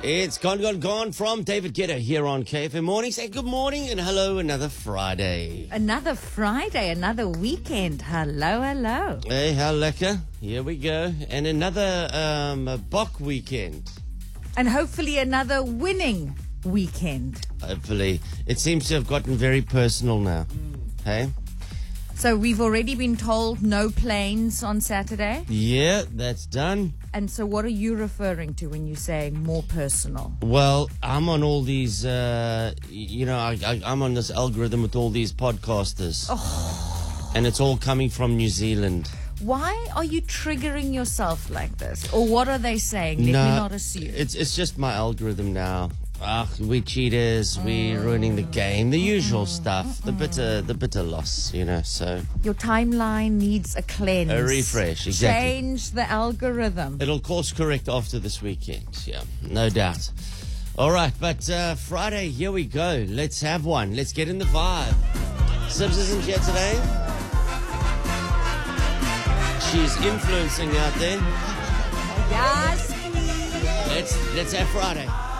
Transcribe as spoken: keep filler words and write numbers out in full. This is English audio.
It's Gone, Gone, Gone from David Guetta here on K F M Morning. Say good morning and hello, another Friday. Another Friday, another weekend. Hello, hello. Hey, how lekker. Here we go. And another um, Bok weekend. And hopefully another winning weekend. Hopefully. It seems to have gotten very personal now. Hey? So we've already been told no planes on Saturday. Yeah, that's done. And so what are you referring to when you say more personal? Well, I'm on all these, uh, you know, I, I, I'm on this algorithm with all these podcasters. Oh. And it's all coming from New Zealand. Why are you triggering yourself like this? Or what are they saying? Let no, me not assume. It's, it's just my algorithm now. Ah, we cheaters, we ruining the game, the usual stuff, the bitter, the bitter loss, you know. So your timeline needs a cleanse, a refresh, exactly. Change the algorithm. It'll course correct after this weekend, yeah, no doubt. All right, but uh, Friday, here we go. Let's have one. Let's get in the vibe. Sibs isn't here today. She's influencing out there. Yes. Let's let's have Friday.